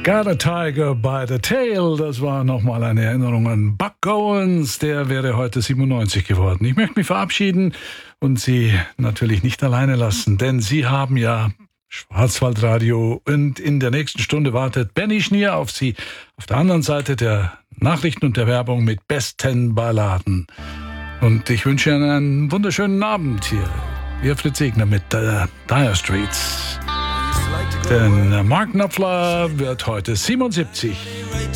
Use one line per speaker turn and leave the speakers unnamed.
Got a Tiger by the Tail, das war nochmal eine Erinnerung an Buck Owens, der wäre heute 97 geworden. Ich möchte mich verabschieden und Sie natürlich nicht alleine lassen, denn Sie haben ja Schwarzwaldradio und in der nächsten Stunde wartet Benny Schnier auf Sie auf der anderen Seite der Nachrichten und der Werbung mit besten Balladen. Und ich wünsche Ihnen einen wunderschönen Abend hier. Ihr Fritz Egner mit Dire Straits. Denn Mark Knopfler wird heute 77.